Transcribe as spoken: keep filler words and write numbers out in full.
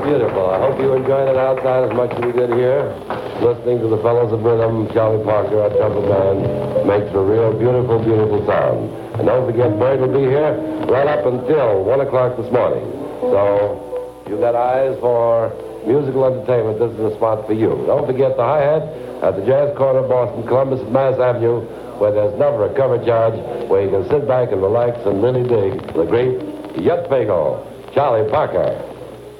beautiful. I hope you enjoyed it outside as much as we did here. Listening to the fellows of rhythm, Charlie Parker, our trumpet man, makes a real beautiful, beautiful sound. And don't forget, Bird will be here right up until one o'clock this morning. So, you got eyes for musical entertainment, this is the spot for you. Don't forget the hi-hat at the Jazz Corner of Boston, Columbus and Mass Avenue, where there's never a cover charge, where you can sit back and relax and really dig the great Yet Fago, Charlie Parker.